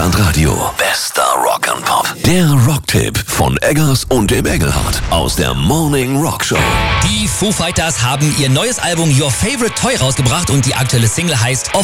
Deutschlandradio. Bester Rock'n'Pop. Der Rocktipp von Eggers und dem Engelhardt aus der Morning Rock Show. Die Foo Fighters haben ihr neues Album Your Favorite Toy rausgebracht und die aktuelle Single heißt